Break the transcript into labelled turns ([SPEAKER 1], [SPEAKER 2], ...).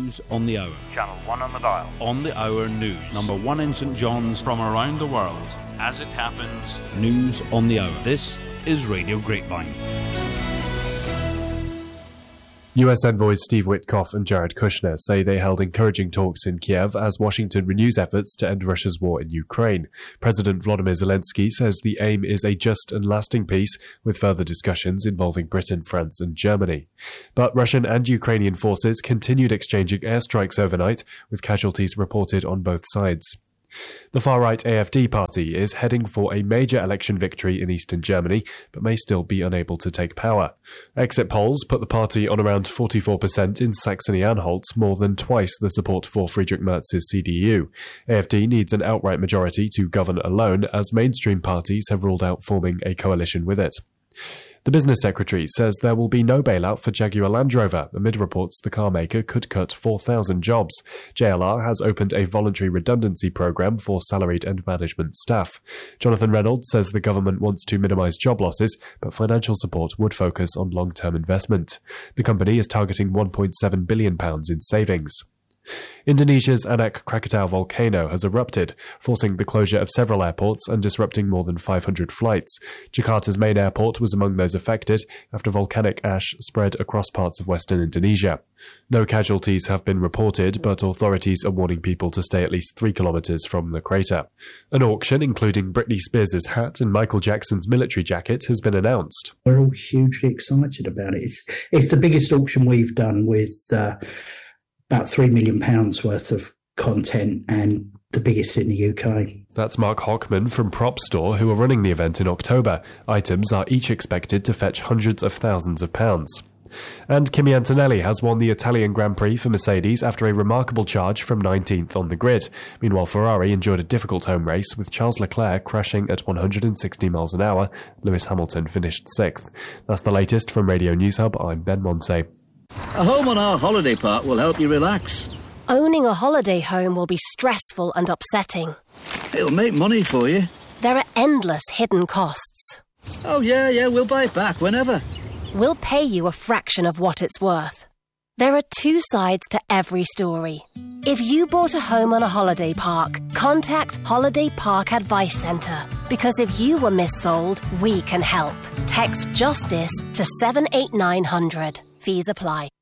[SPEAKER 1] News on the Hour.
[SPEAKER 2] Channel 1 on the dial.
[SPEAKER 1] On the Hour News. Number 1 in St John's.
[SPEAKER 3] From around the world.
[SPEAKER 1] As it happens. News on the Hour. This is Radio Grapevine.
[SPEAKER 4] US envoys Steve Witkoff and Jared Kushner say they held encouraging talks in Kiev as Washington renews efforts to end Russia's war in Ukraine. President Volodymyr Zelensky says the aim is a just and lasting peace, with further discussions involving Britain, France and Germany. But Russian and Ukrainian forces continued exchanging airstrikes overnight, with casualties reported on both sides. The far-right AfD party is heading for a major election victory in eastern Germany, but may still be unable to take power. Exit polls put the party on around 44% in Saxony-Anhalt, more than twice the support for Friedrich Merz's CDU. AfD needs an outright majority to govern alone, as mainstream parties have ruled out forming a coalition with it. The business secretary says there will be no bailout for Jaguar Land Rover, amid reports the car maker could cut 4,000 jobs. JLR has opened a voluntary redundancy program for salaried and management staff. Jonathan Reynolds says the government wants to minimise job losses, but financial support would focus on long-term investment. The company is targeting £1.7 billion in savings. Indonesia's Anak Krakatau volcano has erupted, forcing the closure of several airports and disrupting more than 500 flights. Jakarta's main airport was among those affected after volcanic ash spread across parts of western Indonesia. No casualties have been reported, but authorities are warning people to stay at least 3 kilometres from the crater. An auction including Britney Spears' hat and Michael Jackson's military jacket has been announced.
[SPEAKER 5] We're all hugely excited about it. It's the biggest auction we've done, with about £3 million worth of content, and the biggest in the UK.
[SPEAKER 4] That's Mark Hockman from Prop Store, who are running the event in October. Items are each expected to fetch hundreds of thousands of pounds. And Kimi Antonelli has won the Italian Grand Prix for Mercedes after a remarkable charge from 19th on the grid. Meanwhile, Ferrari endured a difficult home race, with Charles Leclerc crashing at 160 miles an hour. Lewis Hamilton finished 6th. That's the latest from Radio News Hub. I'm Ben Monsey.
[SPEAKER 6] A home on our holiday park will help you relax.
[SPEAKER 7] Owning a holiday home will be stressful and upsetting.
[SPEAKER 6] It'll make money for you.
[SPEAKER 7] There are endless hidden costs.
[SPEAKER 6] Oh, yeah, we'll buy it back whenever.
[SPEAKER 7] We'll pay you a fraction of what it's worth. There are 2 sides to every story. If you bought a home on a holiday park, contact Holiday Park Advice Centre, because if you were missold, we can help. Text JUSTICE to 78900. Fees apply.